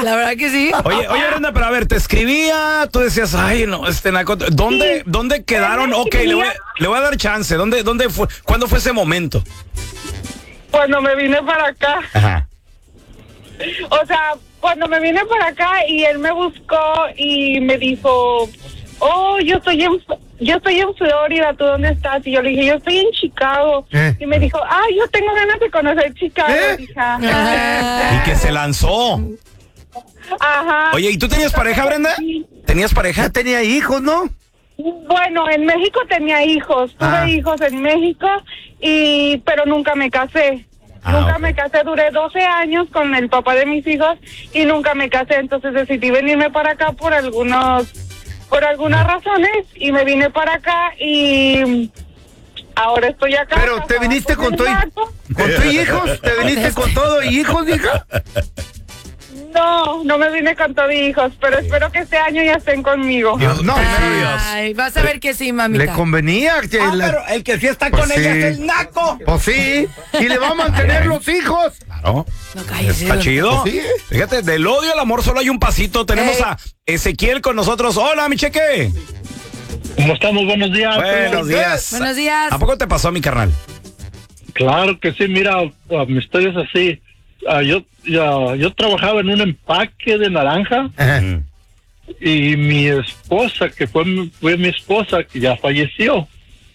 La verdad que sí. Oye, Brenda, pero a ver, te escribía, tú decías, ay, no, naco, ¿dónde quedaron? Ok, le voy a dar chance. ¿Dónde fue? ¿Cuándo fue ese momento? Cuando me vine para acá. Ajá. O sea, cuando me vine para acá y él me buscó y me dijo, oh, yo estoy en Florida, ¿tú dónde estás? Y yo le dije, yo estoy en Chicago. Y me dijo, yo tengo ganas de conocer Chicago. Hija. Y que se lanzó. Ajá. Oye, ¿y tú tenías pareja, Brenda? ¿Tenías pareja? Ya tenía hijos, ¿no? Bueno, en México tenía hijos, tuve hijos en México, pero nunca me casé. Nunca me casé, duré 12 años con el papá de mis hijos y nunca me casé, entonces decidí venirme para acá por algunas razones y me vine para acá y ahora estoy acá. Pero te viniste con tu hijos, te viniste con todo y hijos, hija. No me vine con todo hijos, pero espero que este año ya estén conmigo. No, Ay, vas a ver que sí, mamita. le convenía. Pero el que sí está con ella es el naco. Pues sí, y le va a mantener los hijos. Claro. No calles. Está chido. Pues sí. Fíjate, del odio al amor solo hay un pasito. Tenemos a Ezequiel con nosotros. Hola, mi cheque. ¿Cómo estamos? Buenos días. Buenos días. Buenos días. ¿A poco te pasó, mi carnal? Claro que sí, mira, mi historia es así. Yo trabajaba en un empaque de naranja y mi esposa, que fue mi esposa, que ya falleció,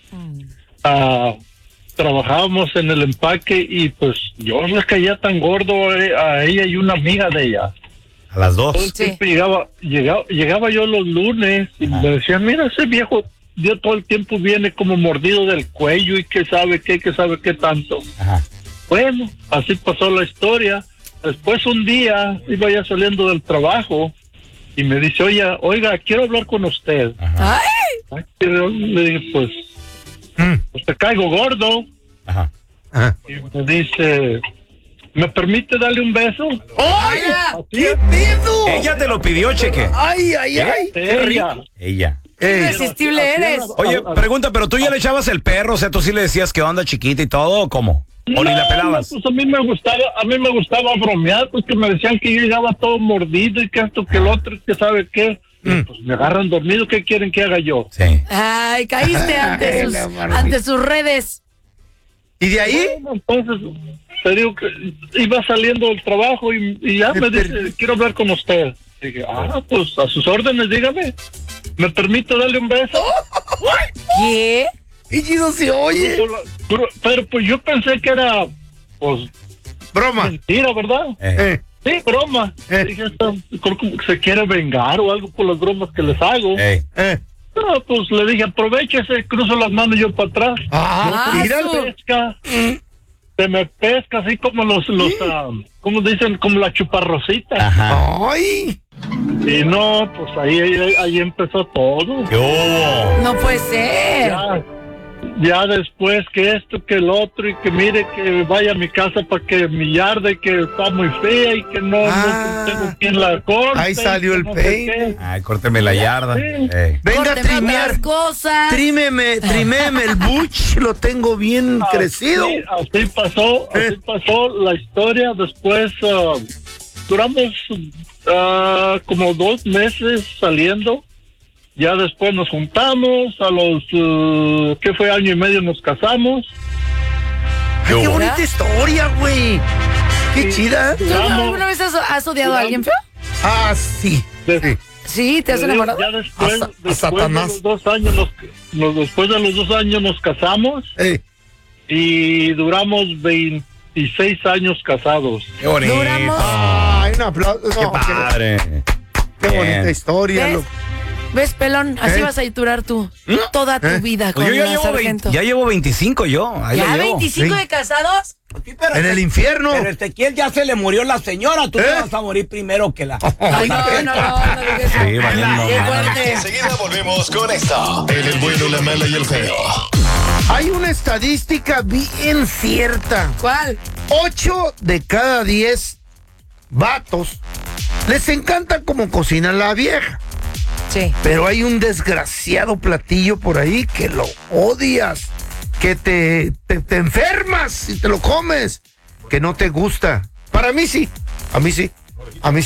trabajábamos en el empaque y pues yo le caía tan gordo a ella y una amiga de ella. A las dos. Todo el tiempo llegaba yo los lunes y me decían, mira, ese viejo todo el tiempo viene como mordido del cuello y que sabe qué tanto. Ajá. Bueno, así pasó la historia. Después un día iba ya saliendo del trabajo y me dice, oiga, quiero hablar con usted. Ay. Le dije, pues te caigo gordo. Ajá. Y me dice, ¿me permite darle un beso? ¡Ay! ¿Qué pido? Ella te lo pidió, cheque. ¡Ay! Ella. Irresistible eres. Oye, pregunta, ¿pero tú ya le echabas el perro? O sea, ¿tú sí le decías que onda chiquita y todo o cómo? ¿O ni la pelabas? Pues a mí me gustaba bromear, pues que me decían que yo llegaba todo mordido y que esto, que el otro, que sabe qué. Pues me agarran dormido, ¿qué quieren que haga yo? Sí. Ay, caíste ante sus redes. ¿Y de ahí? Bueno, entonces, te digo que iba saliendo del trabajo y ya me dice, quiero hablar con usted. Y dije, pues a sus órdenes, dígame. ¿Me permite darle un beso? ¿Qué? Y no se oye. Pero pues yo pensé que era, pues, Broma. mentira, ¿verdad? Sí, broma. Dije, creo que se quiere vengar o algo por las bromas que les hago. No, pues le dije, aprovechese, cruzo las manos yo para atrás. Se me pesca así como ¿cómo dicen? Como la chuparrosita. Ajá. ¡Ay! Y no, pues ahí empezó todo. No puede ser. Ya después que esto, que el otro, y que mire que vaya a mi casa para que mi yarda y que está muy fea y que no tengo quien la corte. Ahí salió el peine. Ay, córteme la yarda. Venga a trimear. Cosas. Trímeme el buch, lo tengo bien crecido. Así pasó la historia. Después duramos como 2 meses saliendo. Ya después nos juntamos, a los, ¿qué fue? 1 año y medio nos casamos. Ay, qué bonita historia, güey. Qué chida. ¿Tú alguna vez has odiado a alguien feo? Sí. Sí, ¿te has enamorado? Ya después Satanás. de los 2 años, después de los 2 años nos casamos y duramos 26 años casados. Qué bonito. Ay, un aplauso. Qué padre. Qué bonita historia. ¿Ves? ¿Ves, pelón? Así vas a durar tú toda tu vida con Yo la sargento. ya llevo 25 yo. Ahí ¿Ya la llevo. 25 de casados? En el infierno. Pero Ezequiel ya se le murió la señora, tú te vas a morir primero que la... Ay, no digas eso. Sí, valiendo. Qué fuerte. Enseguida volvemos con esta. El bueno, la mala y el feo. Hay una estadística bien cierta. ¿Cuál? 8 de cada 10 vatos les encanta como cocina la vieja. Sí. Pero hay un desgraciado platillo por ahí que lo odias, que te enfermas si te lo comes, que no te gusta. Para mí sí, a mí sí.